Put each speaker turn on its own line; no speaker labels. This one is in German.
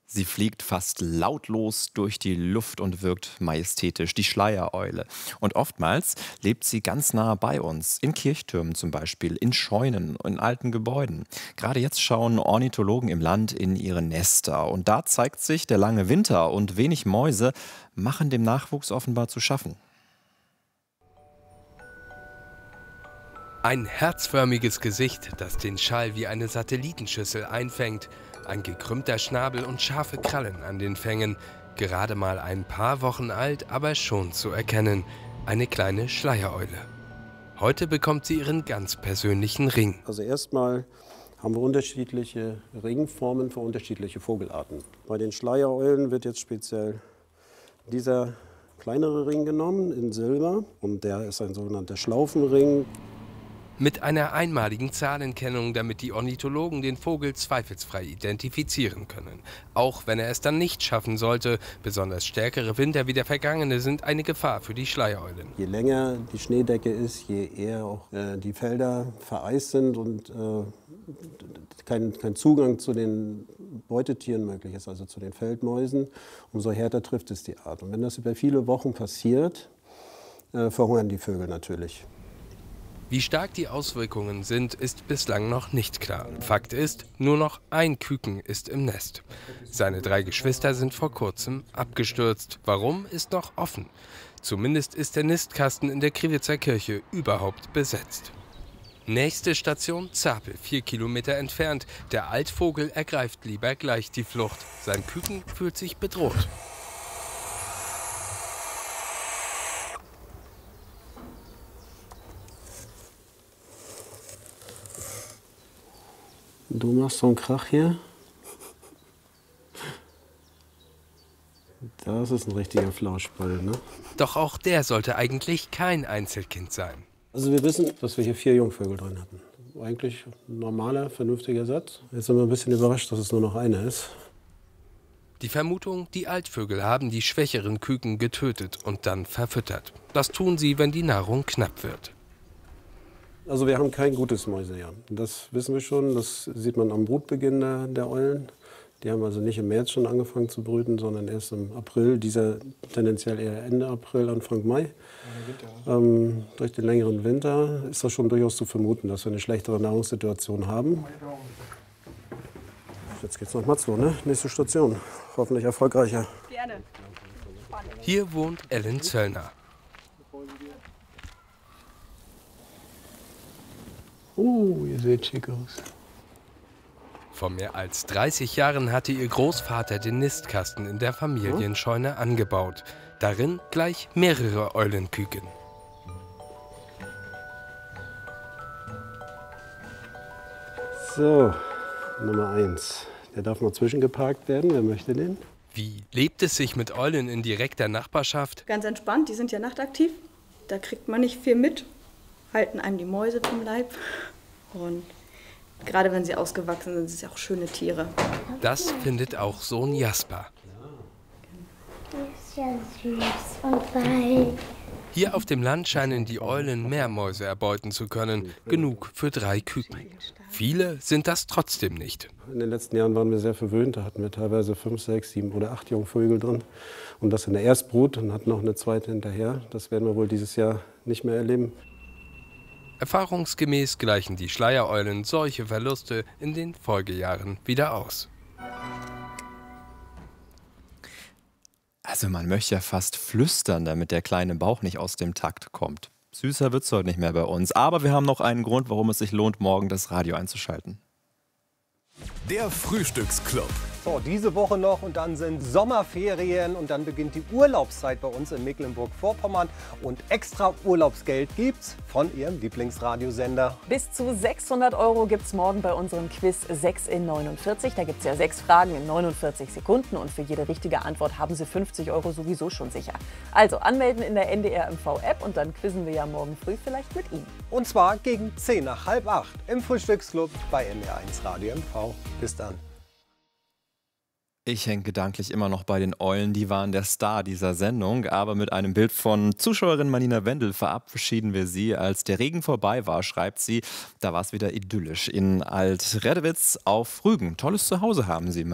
Sie fliegt fast lautlos durch die Luft und wirkt majestätisch, die Schleiereule. Und oftmals lebt sie ganz nah bei uns, in Kirchtürmen zum Beispiel, in Scheunen, in alten Gebäuden. Gerade jetzt schauen Ornithologen im Land in ihre Nester. Und da zeigt sich, der lange Winter und wenig Mäuse machen dem Nachwuchs offenbar zu schaffen.
Ein herzförmiges Gesicht, das den Schall wie eine Satellitenschüssel einfängt. Ein gekrümmter Schnabel und scharfe Krallen an den Fängen. Gerade mal ein paar Wochen alt, aber schon zu erkennen. Eine kleine Schleiereule. Heute bekommt sie ihren ganz persönlichen Ring.
Also erstmal haben wir unterschiedliche Ringformen für unterschiedliche Vogelarten. Bei den Schleiereulen wird jetzt speziell dieser kleinere Ring genommen in Silber. Und der ist ein sogenannter Schlaufenring.
Mit einer einmaligen Zahlenkennung, damit die Ornithologen den Vogel zweifelsfrei identifizieren können. Auch wenn er es dann nicht schaffen sollte, besonders stärkere Winter wie der vergangene sind eine Gefahr für die Schleiereulen.
Je länger die Schneedecke ist, je eher auch die Felder vereist sind und kein Zugang zu den Beutetieren möglich ist, also zu den Feldmäusen, umso härter trifft es die Art. Und wenn das über viele Wochen passiert, verhungern die Vögel natürlich.
Wie stark die Auswirkungen sind, ist bislang noch nicht klar. Fakt ist, nur noch ein Küken ist im Nest. Seine 3 Geschwister sind vor kurzem abgestürzt. Warum, ist noch offen. Zumindest ist der Nistkasten in der Kriwitzer Kirche überhaupt besetzt. Nächste Station Zapel, 4 Kilometer entfernt. Der Altvogel ergreift lieber gleich die Flucht. Sein Küken fühlt sich bedroht.
Du machst so einen Krach hier. Das ist ein richtiger Flauschball, ne?
Doch auch der sollte eigentlich kein Einzelkind sein.
Also wir wissen, dass wir hier 4 Jungvögel drin hatten. Eigentlich ein normaler, vernünftiger Satz. Jetzt sind wir ein bisschen überrascht, dass es nur noch einer ist.
Die Vermutung, die Altvögel haben die schwächeren Küken getötet und dann verfüttert. Das tun sie, wenn die Nahrung knapp wird.
Also wir haben kein gutes Mäusejahr. Das wissen wir schon. Das sieht man am Brutbeginn der Eulen. Die haben also nicht im März schon angefangen zu brüten, sondern erst im April. Dieser tendenziell eher Ende April, Anfang Mai. Durch den längeren Winter ist das schon durchaus zu vermuten, dass wir eine schlechtere Nahrungssituation haben. Jetzt geht's nach Matzloh, ne? Nächste Station. Hoffentlich erfolgreicher.
Gerne.
Hier wohnt Ellen Zöllner.
Ihr seht schick aus.
Vor mehr als 30 Jahren hatte ihr Großvater den Nistkasten in der Familienscheune angebaut. Darin gleich mehrere Eulenküken.
So, Nummer 1. Der darf mal zwischengeparkt werden. Wer möchte den?
Wie lebt es sich mit Eulen in direkter Nachbarschaft?
Ganz entspannt, die sind ja nachtaktiv. Da kriegt man nicht viel mit. Halten einem die Mäuse vom Leib. Und gerade wenn sie ausgewachsen sind, sind sie auch schöne Tiere.
Das findet auch Sohn Jasper.
Ist ja süß und weich.
Hier auf dem Land scheinen die Eulen mehr Mäuse erbeuten zu können. Genug für 3 Küken. Viele sind das trotzdem nicht.
In den letzten Jahren waren wir sehr verwöhnt. Da hatten wir teilweise 5, 6, 7 oder 8 Jungvögel drin. Und das in der Erstbrut und hatten noch eine zweite hinterher. Das werden wir wohl dieses Jahr nicht mehr erleben.
Erfahrungsgemäß gleichen die Schleiereulen solche Verluste in den Folgejahren wieder aus.
Also man möchte ja fast flüstern, damit der kleine Bauch nicht aus dem Takt kommt. Süßer wird's heute nicht mehr bei uns. Aber wir haben noch einen Grund, warum es sich lohnt, morgen das Radio einzuschalten.
Der Frühstücksclub.
So, diese Woche noch und dann sind Sommerferien und dann beginnt die Urlaubszeit bei uns in Mecklenburg-Vorpommern. Und extra Urlaubsgeld gibt's von Ihrem Lieblingsradiosender.
Bis zu 600 € gibt's morgen bei unserem Quiz 6 in 49. Da gibt's ja 6 Fragen in 49 Sekunden und für jede richtige Antwort haben Sie 50 € sowieso schon sicher. Also anmelden in der NDR MV-App und dann quizzen wir ja morgen früh vielleicht mit Ihnen.
Und zwar gegen 7 nach halb 8 im Frühstücksclub bei NDR1 Radio MV. Bis dann.
Ich hänge gedanklich immer noch bei den Eulen, die waren der Star dieser Sendung, aber mit einem Bild von Zuschauerin Manina Wendel verabschieden wir sie. Als der Regen vorbei war, schreibt sie, da war es wieder idyllisch in Alt-Redewitz auf Rügen. Tolles Zuhause haben sie.